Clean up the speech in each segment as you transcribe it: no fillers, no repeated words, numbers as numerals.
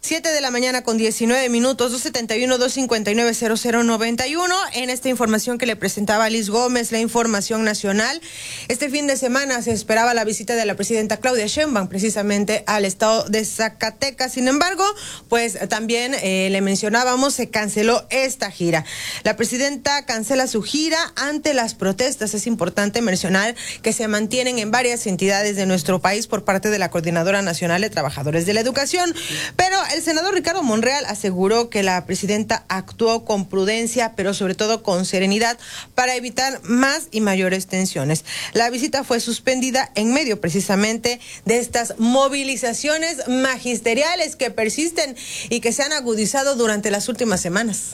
7 de la mañana con 19 minutos, 271-259-0091. En esta información que le presentaba Liz Gómez, la información nacional. Este fin de semana se esperaba la visita de la presidenta Claudia Sheinbaum precisamente al estado de Zacatecas. Sin embargo, pues también le mencionábamos, se canceló esta gira. La presidenta cancela su gira ante las protestas. Es importante mencionar que se mantienen en varias entidades de nuestro país por parte de la Coordinadora Nacional de Trabajadores de la Educación. Pero el senador Ricardo Monreal aseguró que la presidenta actuó con prudencia, pero sobre todo con serenidad para evitar más y mayores tensiones. La visita fue suspendida en medio precisamente de estas movilizaciones magisteriales que persisten y que se han agudizado durante las últimas semanas.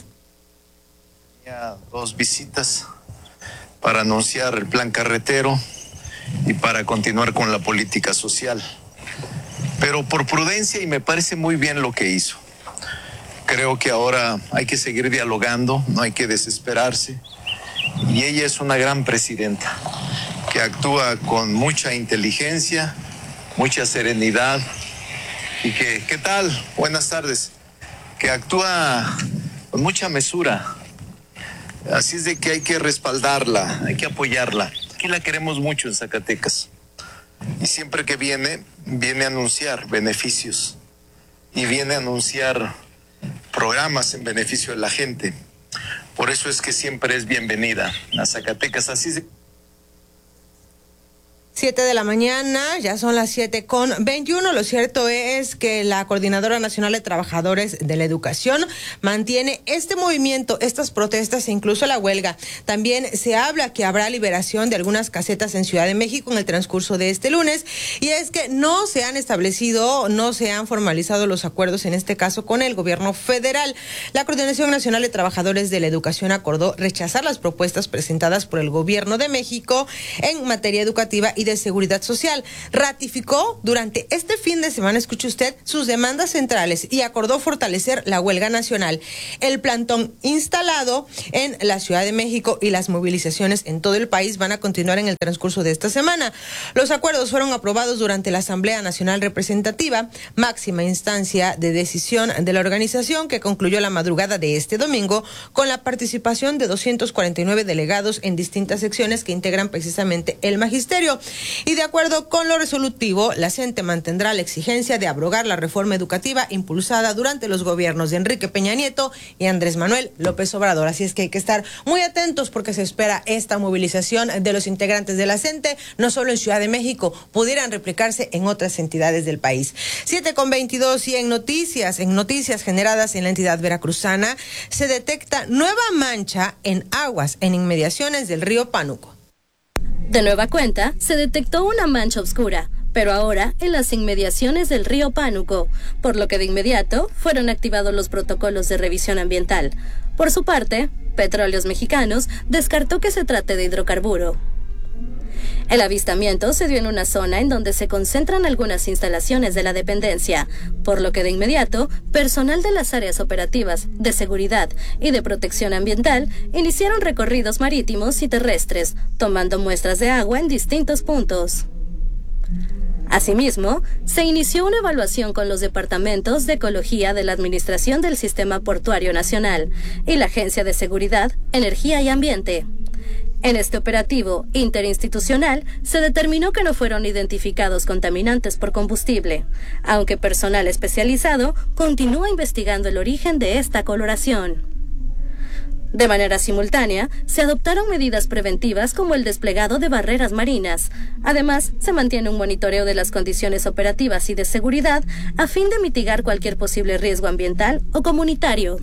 Dos visitas para anunciar el plan carretero y para continuar con la política social. Pero por prudencia, y me parece muy bien lo que hizo. Creo que ahora hay que seguir dialogando, no hay que desesperarse. Y ella es una gran presidenta que actúa con mucha inteligencia, mucha serenidad y que, ¿qué tal? Buenas tardes. Que actúa con mucha mesura. Así es de que hay que respaldarla, hay que apoyarla. Aquí la queremos mucho en Zacatecas. Y siempre que viene a anunciar beneficios y viene a anunciar programas en beneficio de la gente. Por eso es que siempre es bienvenida a Zacatecas. Así es. 7 de la mañana, ya son las 7:21. Lo cierto es que la Coordinadora Nacional de Trabajadores de la Educación mantiene este movimiento, estas protestas e incluso la huelga. También se habla que habrá liberación de algunas casetas en Ciudad de México en el transcurso de este lunes, y es que no se han establecido, no se han formalizado los acuerdos, en este caso con el gobierno federal. La Coordinación Nacional de Trabajadores de la Educación acordó rechazar las propuestas presentadas por el gobierno de México en materia educativa y de seguridad social. Ratificó durante este fin de semana, escuche usted, sus demandas centrales y acordó fortalecer la huelga nacional, el plantón instalado en la Ciudad de México y las movilizaciones en todo el país van a continuar en el transcurso de esta semana. Los acuerdos fueron aprobados durante la Asamblea Nacional Representativa, máxima instancia de decisión de la organización, que concluyó la madrugada de este domingo con la participación de 249 delegados en distintas secciones que integran precisamente el magisterio. Y de acuerdo con lo resolutivo, la CENTE mantendrá la exigencia de abrogar la reforma educativa impulsada durante los gobiernos de Enrique Peña Nieto y Andrés Manuel López Obrador. Así es que hay que estar muy atentos porque se espera esta movilización de los integrantes de la CENTE, no solo en Ciudad de México, pudieran replicarse en otras entidades del país. 7:22, y en noticias generadas en la entidad veracruzana, se detecta nueva mancha en aguas en inmediaciones del río Pánuco. De nueva cuenta, se detectó una mancha oscura, pero ahora en las inmediaciones del río Pánuco, por lo que de inmediato fueron activados los protocolos de revisión ambiental. Por su parte, Petróleos Mexicanos descartó que se trate de hidrocarburo. El avistamiento se dio en una zona en donde se concentran algunas instalaciones de la dependencia, por lo que de inmediato, personal de las áreas operativas, de seguridad y de protección ambiental iniciaron recorridos marítimos y terrestres, tomando muestras de agua en distintos puntos. Asimismo, se inició una evaluación con los departamentos de ecología de la Administración del Sistema Portuario Nacional y la Agencia de Seguridad, Energía y Ambiente. En este operativo interinstitucional se determinó que no fueron identificados contaminantes por combustible, aunque personal especializado continúa investigando el origen de esta coloración. De manera simultánea, se adoptaron medidas preventivas como el desplegado de barreras marinas. Además, se mantiene un monitoreo de las condiciones operativas y de seguridad a fin de mitigar cualquier posible riesgo ambiental o comunitario.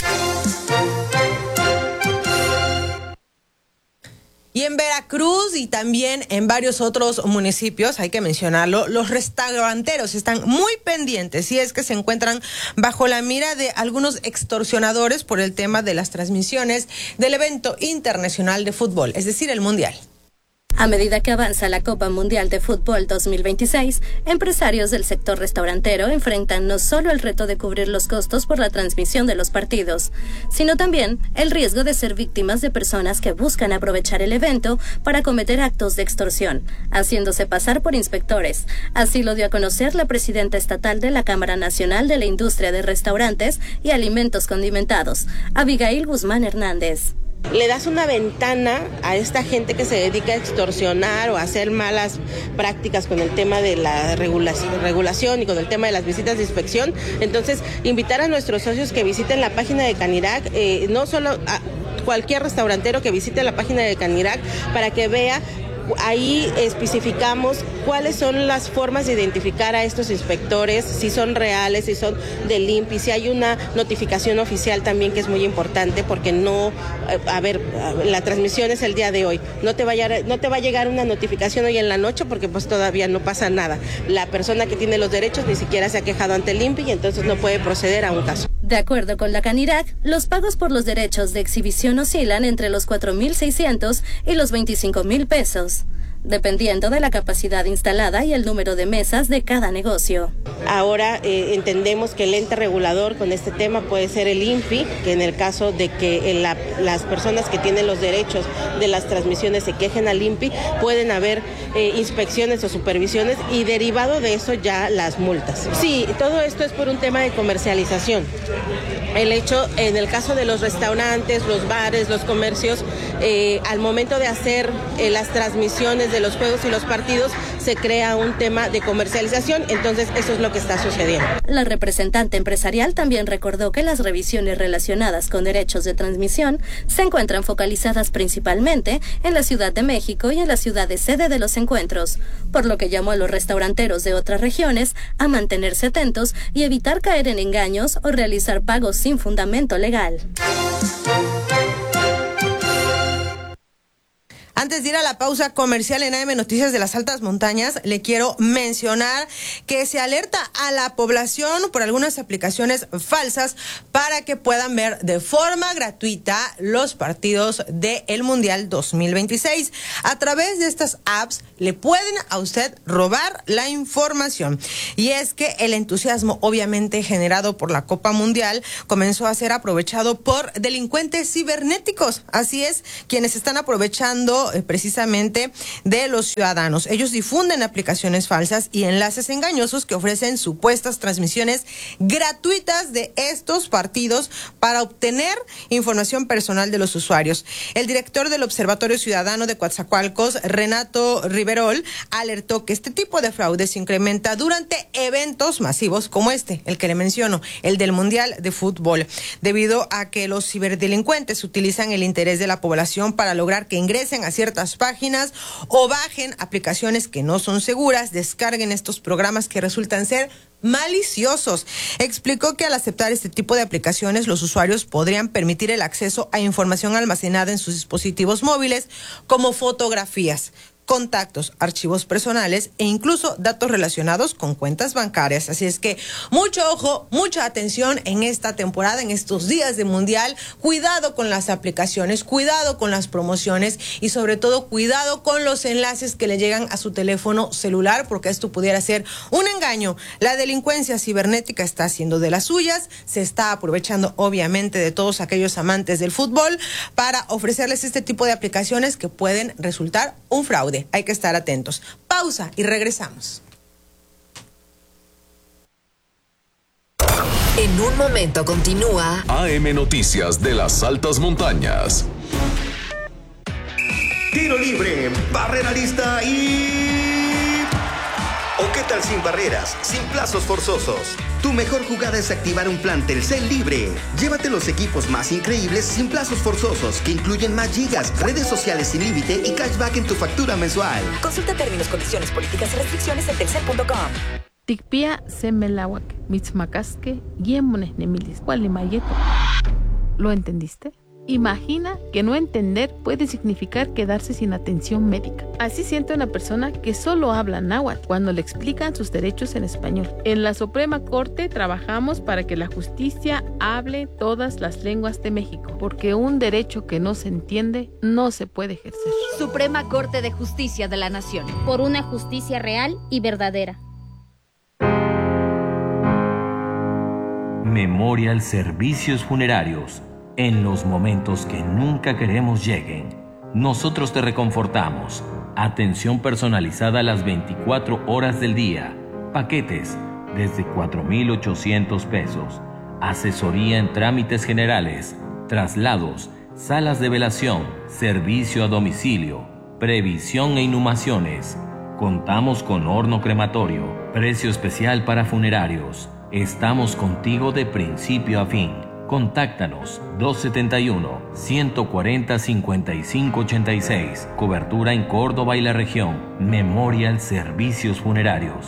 Y en Veracruz y también en varios otros municipios, hay que mencionarlo, los restauranteros están muy pendientes y es que se encuentran bajo la mira de algunos extorsionadores por el tema de las transmisiones del evento internacional de fútbol, es decir, el Mundial. A medida que avanza la Copa Mundial de Fútbol 2026, empresarios del sector restaurantero enfrentan no solo el reto de cubrir los costos por la transmisión de los partidos, sino también el riesgo de ser víctimas de personas que buscan aprovechar el evento para cometer actos de extorsión, haciéndose pasar por inspectores. Así lo dio a conocer la presidenta estatal de la Cámara Nacional de la Industria de Restaurantes y Alimentos Condimentados, Abigail Guzmán Hernández. Le das una ventana a esta gente que se dedica a extorsionar o a hacer malas prácticas con el tema de la regulación y con el tema de las visitas de inspección. Entonces, invitar a nuestros socios que visiten la página de Canirac, no solo a cualquier restaurantero que visite la página de Canirac para que vea. Ahí especificamos cuáles son las formas de identificar a estos inspectores, si son reales, si son del INPI, si hay una notificación oficial también que es muy importante, porque no, la transmisión es el día de hoy, no te va a llegar una notificación hoy en la noche porque pues todavía no pasa nada. La persona que tiene los derechos ni siquiera se ha quejado ante el INPI y entonces no puede proceder a un caso. De acuerdo con la Canirac, los pagos por los derechos de exhibición oscilan entre los 4.600 y los 25.000 pesos, dependiendo de la capacidad instalada y el número de mesas de cada negocio. Ahora entendemos que el ente regulador con este tema puede ser el INPI, que en el caso de que las personas que tienen los derechos de las transmisiones se quejen al INPI, pueden haber inspecciones o supervisiones y derivado de eso ya las multas. Sí, todo esto es por un tema de comercialización. El hecho, en el caso de los restaurantes, los bares, los comercios, al momento de hacer las transmisiones de los juegos y los partidos, se crea un tema de comercialización, entonces eso es lo que está sucediendo. La representante empresarial también recordó que las revisiones relacionadas con derechos de transmisión se encuentran focalizadas principalmente en la Ciudad de México y en las ciudades sede de los encuentros, por lo que llamó a los restauranteros de otras regiones a mantenerse atentos y evitar caer en engaños o realizar pagos sin fundamento legal. Antes de ir a la pausa comercial en AM Noticias de las Altas Montañas, le quiero mencionar que se alerta a la población por algunas aplicaciones falsas para que puedan ver de forma gratuita los partidos del Mundial 2026. A través de estas apps le pueden a usted robar la información. Y es que el entusiasmo obviamente generado por la Copa Mundial comenzó a ser aprovechado por delincuentes cibernéticos. Así es, quienes están aprovechando precisamente de los ciudadanos. Ellos difunden aplicaciones falsas y enlaces engañosos que ofrecen supuestas transmisiones gratuitas de estos partidos para obtener información personal de los usuarios. El director del Observatorio Ciudadano de Coatzacoalcos, Renato Riverol, alertó que este tipo de fraude se incrementa durante eventos masivos como este, el que le menciono, el del Mundial de Fútbol, debido a que los ciberdelincuentes utilizan el interés de la población para lograr que ingresen a ciertas páginas o bajen aplicaciones que no son seguras, descarguen estos programas que resultan ser maliciosos. Explicó que al aceptar este tipo de aplicaciones, los usuarios podrían permitir el acceso a información almacenada en sus dispositivos móviles, como fotografías, contactos, archivos personales e incluso datos relacionados con cuentas bancarias. Así es que mucho ojo, mucha atención en esta temporada, en estos días de Mundial. Cuidado con las aplicaciones, cuidado con las promociones y sobre todo cuidado con los enlaces que le llegan a su teléfono celular, porque esto pudiera ser un engaño. La delincuencia cibernética está haciendo de las suyas, se está aprovechando obviamente de todos aquellos amantes del fútbol para ofrecerles este tipo de aplicaciones que pueden resultar un fraude. Hay que estar atentos. Pausa y regresamos. En un momento continúa AM Noticias de las Altas Montañas. Tiro libre, barrera lista y... ¿O qué tal sin barreras, sin plazos forzosos? Tu mejor jugada es activar un plan Telcel libre. Llévate los equipos más increíbles sin plazos forzosos, que incluyen más gigas, redes sociales sin límite y cashback en tu factura mensual. Consulta términos, condiciones, políticas y restricciones en telcel.com. Tikpia semelawak, mitzmacasque, yemones nemilis, cualimayeto. ¿Lo entendiste? Imagina que no entender puede significar quedarse sin atención médica. Así siente una persona que solo habla náhuatl cuando le explican sus derechos en español. En la Suprema Corte trabajamos para que la justicia hable todas las lenguas de México, porque un derecho que no se entiende no se puede ejercer. Suprema Corte de Justicia de la Nación. Por una justicia real y verdadera. Memorial Servicios Funerarios. En los momentos que nunca queremos lleguen, nosotros te reconfortamos. Atención personalizada las 24 horas del día. Paquetes desde 4,800 pesos. Asesoría en trámites generales, traslados, salas de velación, servicio a domicilio, previsión e inhumaciones. Contamos con horno crematorio, precio especial para funerarios. Estamos contigo de principio a fin. Contáctanos 271-140-5586. Cobertura en Córdoba y la región. Memorial Servicios Funerarios.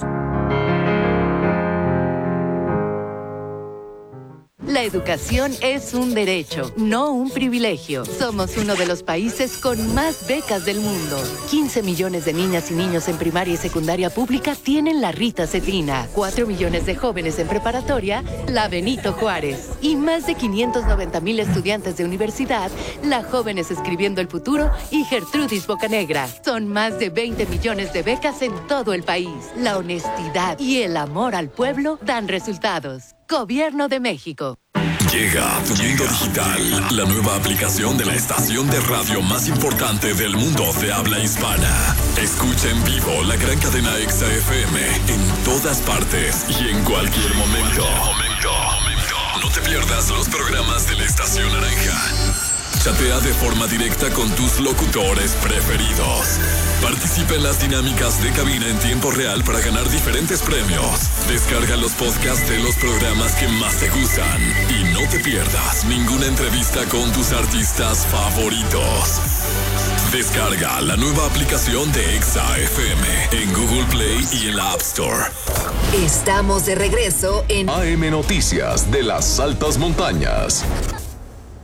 La educación es un derecho, no un privilegio. Somos uno de los países con más becas del mundo. 15 millones de niñas y niños en primaria y secundaria pública tienen la Rita Cetina. 4 millones de jóvenes en preparatoria, la Benito Juárez. Y más de 590,000 estudiantes de universidad, la Jóvenes Escribiendo el Futuro y Gertrudis Bocanegra. Son más de 20 millones de becas en todo el país. La honestidad y el amor al pueblo dan resultados. Gobierno de México. Llega tu Mundo Digital, la nueva aplicación de la estación de radio más importante del mundo de habla hispana. Escucha en vivo la gran cadena Exa FM en todas partes y en cualquier momento. No te pierdas los programas de la Estación Naranja. Chatea de forma directa con tus locutores preferidos. Participa en las dinámicas de cabina en tiempo real para ganar diferentes premios. Descarga los podcasts de los programas que más te gustan. Y no te pierdas ninguna entrevista con tus artistas favoritos. Descarga la nueva aplicación de Exa FM en Google Play y en la App Store. Estamos de regreso en AM Noticias de las Altas Montañas.